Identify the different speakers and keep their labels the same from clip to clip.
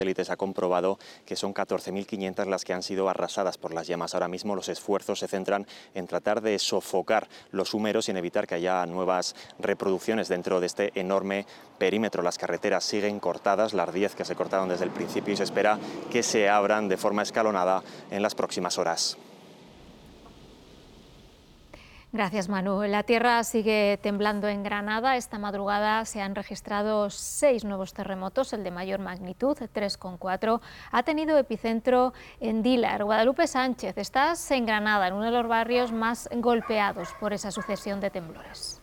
Speaker 1: satélites ha comprobado que son 14.500 las que han sido arrasadas por las llamas. Ahora mismo los esfuerzos se centran en tratar de sofocar los húmeros y en evitar que haya nuevas reproducciones dentro de este enorme perímetro. Las carreteras siguen cortadas, las 10 que se cortaron desde el principio, y se espera que se abran de forma escalonada en las próximas horas.
Speaker 2: Gracias, Manu. La tierra sigue temblando en Granada. Esta madrugada se han registrado 6 nuevos terremotos. El de mayor magnitud, 3,4, ha tenido epicentro en Dílar. Guadalupe Sánchez, estás en Granada, en uno de los barrios más golpeados por esa sucesión de temblores.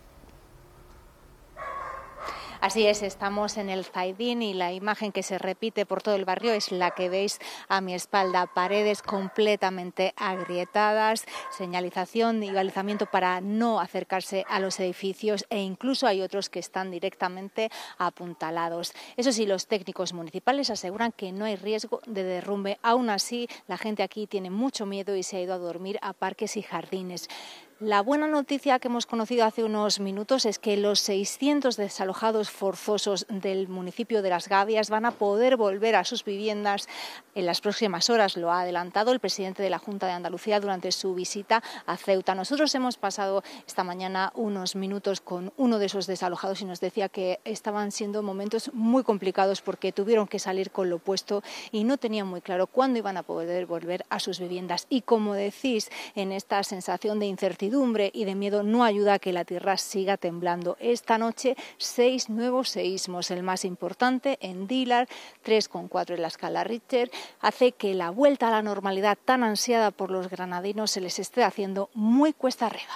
Speaker 3: Así es, estamos en el Zaidín y la imagen que se repite por todo el barrio es la que veis a mi espalda. Paredes completamente agrietadas, señalización y balizamiento para no acercarse a los edificios, e incluso hay otros que están directamente apuntalados. Eso sí, los técnicos municipales aseguran que no hay riesgo de derrumbe. Aún así, la gente aquí tiene mucho miedo y se ha ido a dormir a parques y jardines. La buena noticia que hemos conocido hace unos minutos es que los 600 desalojados forzosos del municipio de Las Gavias van a poder volver a sus viviendas en las próximas horas. Lo ha adelantado el presidente de la Junta de Andalucía durante su visita a Ceuta. Nosotros hemos pasado esta mañana unos minutos con uno de esos desalojados y nos decía que estaban siendo momentos muy complicados porque tuvieron que salir con lo puesto y no tenían muy claro cuándo iban a poder volver a sus viviendas. Y como decís, en esta sensación de incertidumbre y de miedo no ayuda a que la tierra siga temblando. Esta noche 6 nuevos seísmos, el más importante en Dílar, 3,4 en la escala Richter, hace que la vuelta a la normalidad tan ansiada por los granadinos se les esté haciendo muy cuesta arriba.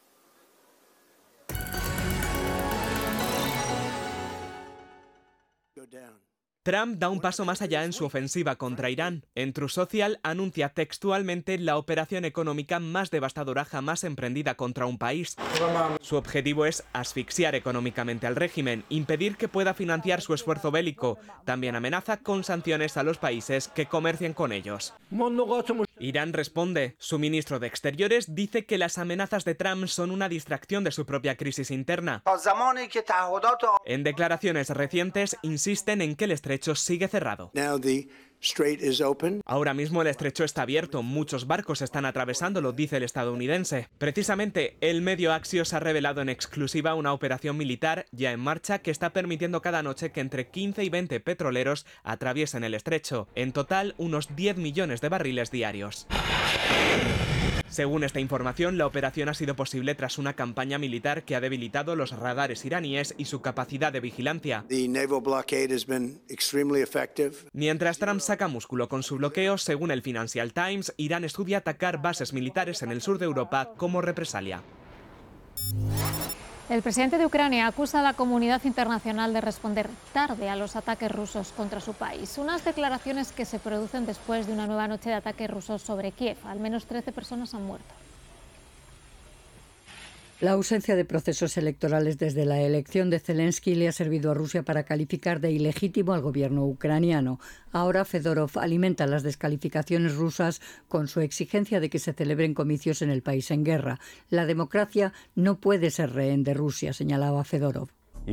Speaker 4: Trump da un paso más allá en su ofensiva contra Irán. En Truth Social anuncia textualmente la operación económica más devastadora jamás emprendida contra un país. Su objetivo es asfixiar económicamente al régimen, impedir que pueda financiar su esfuerzo bélico. También amenaza con sanciones a los países que comercien con ellos. Irán responde. Su ministro de Exteriores dice que las amenazas de Trump son una distracción de su propia crisis interna. En declaraciones recientes insisten en que el estrecho sigue cerrado. Ahora mismo el estrecho está abierto, muchos barcos están atravesándolo, dice el estadounidense. Precisamente, el medio Axios ha revelado en exclusiva una operación militar ya en marcha que está permitiendo cada noche que entre 15 y 20 petroleros atraviesen el estrecho. En total, unos 10 millones de barriles diarios. Según esta información, la operación ha sido posible tras una campaña militar que ha debilitado los radares iraníes y su capacidad de vigilancia. Mientras Trump saca músculo con su bloqueo, según el Financial Times, Irán estudia atacar bases militares en el sur de Europa como represalia.
Speaker 2: El presidente de Ucrania acusa a la comunidad internacional de responder tarde a los ataques rusos contra su país. Unas declaraciones que se producen después de una nueva noche de ataques rusos sobre Kiev. Al menos 13 personas han muerto.
Speaker 5: La ausencia de procesos electorales desde la elección de Zelensky le ha servido a Rusia para calificar de ilegítimo al gobierno ucraniano. Ahora Fedorov alimenta las descalificaciones rusas con su exigencia de que se celebren comicios en el país en guerra. La democracia no puede ser rehén de Rusia, señalaba Fedorov.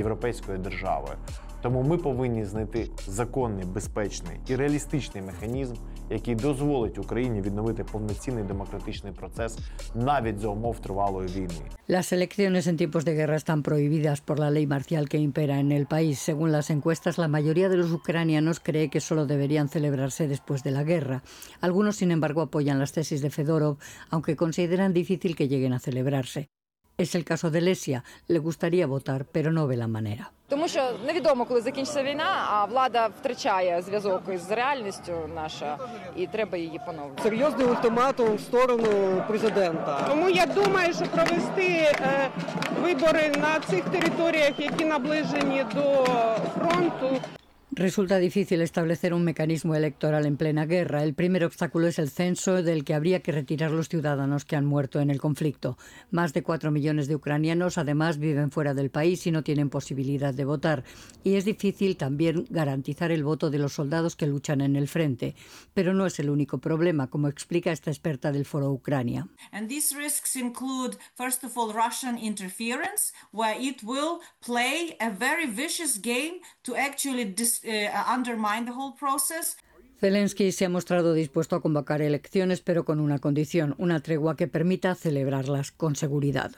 Speaker 6: Тому ми повинні знайти законний, безпечний і реалістичний механізм, який дозволить Україні відновити повноцінний демократичний процес навіть за умов тривалої війни.
Speaker 5: Las elecciones en tiempos de guerra están prohibidas por la ley marcial que impera en el país. Según las encuestas, la mayoría de los ucranianos cree que solo deberían celebrarse después de la guerra. Algunos, sin embargo, apoyan las tesis de Fedorov, aunque consideran difícil que lleguen a celebrarse. Es el caso de Lesia. Le gustaría votar, pero no ve la manera.
Speaker 7: Тому що невідомо, коли закінчиться війна, а влада втрачає зв'язок із реальністю наша, і треба її поновити.
Speaker 8: Серйозний ультиматум в сторону президента. Тому я думаю, що провести вибори на цих територіях, які наближені до фронту.
Speaker 5: Resulta difícil establecer un mecanismo electoral en plena guerra. El primer obstáculo es el censo, del que habría que retirar los ciudadanos que han muerto en el conflicto. Más de 4 millones de ucranianos, además, viven fuera del país y no tienen posibilidad de votar. Y es difícil también garantizar el voto de los soldados que luchan en el frente. Pero no es el único problema, como explica esta experta del Foro Ucrania.
Speaker 9: And these risks include, first of all, Russian interference, where it will play a very vicious game to actually decide undermine the whole process.
Speaker 5: Zelensky se ha mostrado dispuesto a convocar elecciones, pero con una condición, una tregua que permita celebrarlas con seguridad.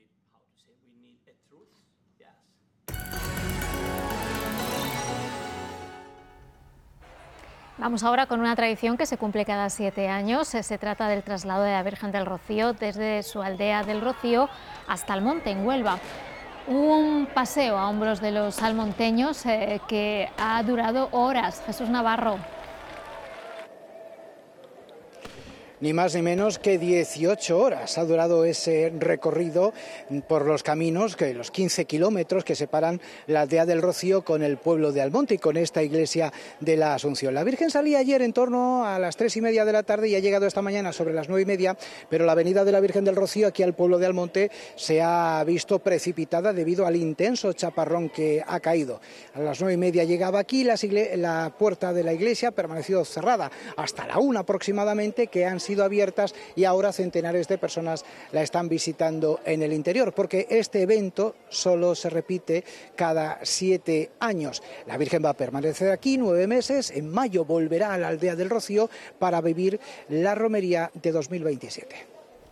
Speaker 2: Vamos ahora con una tradición que se cumple cada 7 años. Se trata del traslado de la Virgen del Rocío desde su aldea del Rocío hasta el monte, en Huelva. Un paseo a hombros de los salmonteños que ha durado horas. Jesús Navarro.
Speaker 10: Ni más ni menos que 18 horas ha durado ese recorrido por los caminos, los 15 kilómetros que separan la aldea del Rocío con el pueblo de Almonte y con esta iglesia de la Asunción. La Virgen salía ayer en torno a las 3:30 de la tarde y ha llegado esta mañana sobre las 9:30, pero la venida de la Virgen del Rocío aquí al pueblo de Almonte se ha visto precipitada debido al intenso chaparrón que ha caído. A las 9:30 llegaba aquí, la puerta de la iglesia ha permanecido cerrada hasta la 1 aproximadamente, que han sido abiertas, y ahora centenares de personas la están visitando en el interior, porque este evento solo se repite cada 7 años. La Virgen va a permanecer aquí 9 meses, en mayo volverá a la aldea del Rocío para vivir la romería de 2027.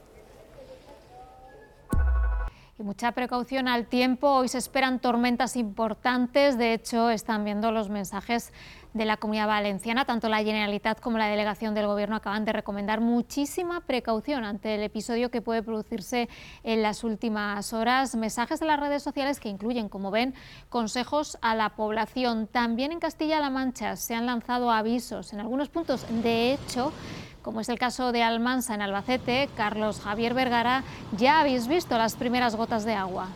Speaker 2: Y mucha precaución al tiempo. Hoy se esperan tormentas importantes. De hecho, están viendo los mensajes de la Comunidad Valenciana. Tanto la Generalitat como la delegación del Gobierno acaban de recomendar muchísima precaución ante el episodio que puede producirse en las últimas horas. Mensajes de las redes sociales que incluyen, como ven, consejos a la población. También en Castilla-La Mancha se han lanzado avisos en algunos puntos. De hecho, como es el caso de Almansa en Albacete, Carlos Javier Vergara, ya habéis visto las primeras gotas de agua.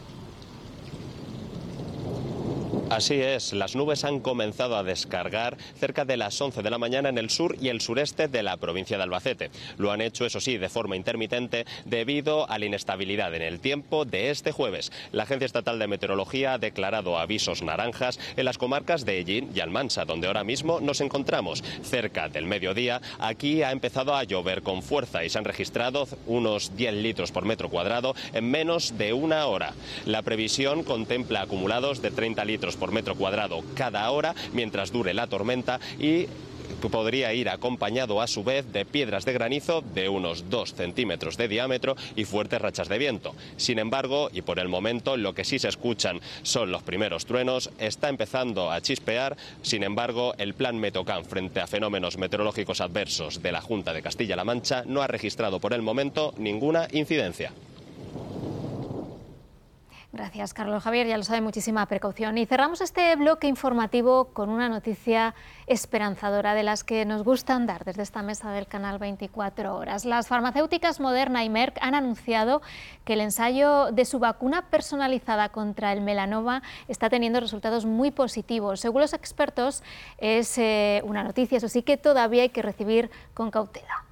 Speaker 11: Así es, las nubes han comenzado a descargar cerca de las 11 de la mañana en el sur y el sureste de la provincia de Albacete. Lo han hecho, eso sí, de forma intermitente debido a la inestabilidad en el tiempo de este jueves. La Agencia Estatal de Meteorología ha declarado avisos naranjas en las comarcas de Ellín y Almansa, donde ahora mismo nos encontramos. Cerca del mediodía, aquí ha empezado a llover con fuerza y se han registrado unos 10 litros por metro cuadrado en menos de una hora. La previsión contempla acumulados de 30 litros por metro cuadrado cada hora mientras dure la tormenta, y podría ir acompañado a su vez de piedras de granizo de unos 2 centímetros de diámetro y fuertes rachas de viento. Sin embargo, y por el momento, lo que sí se escuchan son los primeros truenos. Está empezando a chispear. Sin embargo, el plan Metocam frente a fenómenos meteorológicos adversos de la Junta de Castilla-La Mancha no ha registrado por el momento ninguna incidencia.
Speaker 2: Gracias, Carlos Javier, ya lo sabe, muchísima precaución. Y cerramos este bloque informativo con una noticia esperanzadora de las que nos gustan dar desde esta mesa del canal 24 horas. Las farmacéuticas Moderna y Merck han anunciado que el ensayo de su vacuna personalizada contra el melanoma está teniendo resultados muy positivos. Según los expertos, es una noticia, eso sí, que todavía hay que recibir con cautela.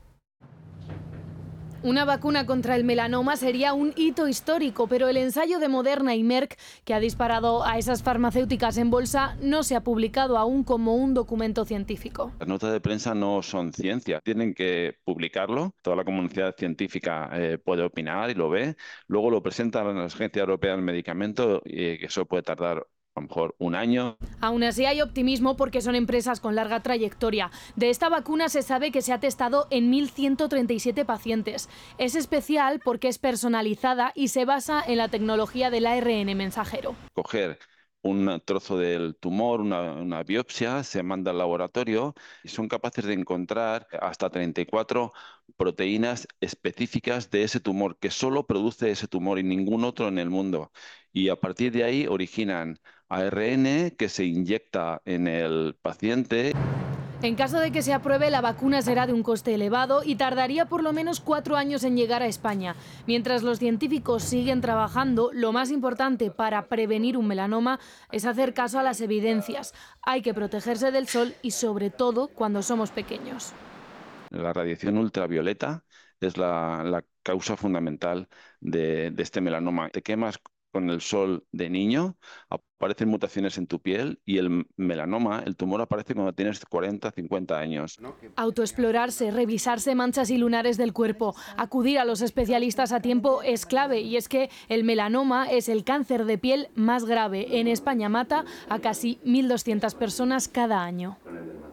Speaker 12: Una vacuna contra el melanoma sería un hito histórico, pero el ensayo de Moderna y Merck, que ha disparado a esas farmacéuticas en bolsa, no se ha publicado aún como un documento científico.
Speaker 13: Las notas de prensa no son ciencia, tienen que publicarlo. Toda la comunidad científica puede opinar y lo ve. Luego lo presentan a la Agencia Europea del Medicamento, y que eso puede tardar a lo mejor un año.
Speaker 12: Aún así hay optimismo porque son empresas con larga trayectoria. De esta vacuna se sabe que se ha testado en 1.137 pacientes. Es especial porque es personalizada y se basa en la tecnología del ARN mensajero.
Speaker 13: Coger un trozo del tumor, una biopsia, se manda al laboratorio y son capaces de encontrar hasta 34 proteínas específicas de ese tumor, que solo produce ese tumor y ningún otro en el mundo. Y a partir de ahí originan ARN que se inyecta en el paciente.
Speaker 12: En caso de que se apruebe, la vacuna será de un coste elevado y tardaría por lo menos 4 años en llegar a España. Mientras los científicos siguen trabajando, lo más importante para prevenir un melanoma es hacer caso a las evidencias. Hay que protegerse del sol y sobre todo cuando somos pequeños.
Speaker 13: La radiación ultravioleta es la causa fundamental de este melanoma. Te quemas con el sol de niño, aparecen mutaciones en tu piel y el melanoma, el tumor, aparece cuando tienes 40, 50 años.
Speaker 12: Autoexplorarse, revisarse manchas y lunares del cuerpo, acudir a los especialistas a tiempo es clave, y es que el melanoma es el cáncer de piel más grave. En España mata a casi 1.200 personas cada año.